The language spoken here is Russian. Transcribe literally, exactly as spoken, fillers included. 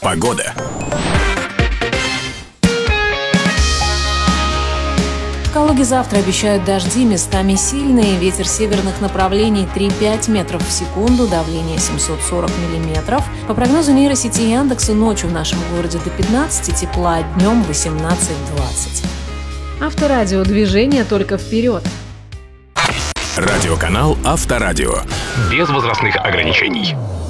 Погода. В Калуге завтра обещают дожди, местами сильные, ветер северных направлений три-пять метров в секунду, давление семьсот сорок миллиметров. По прогнозу нейросети Яндекса, ночью в нашем городе до пятнадцати тепла, днем восемнадцать-двадцать. Авторадио, движение только вперед. Радиоканал Авторадио. Без возрастных ограничений.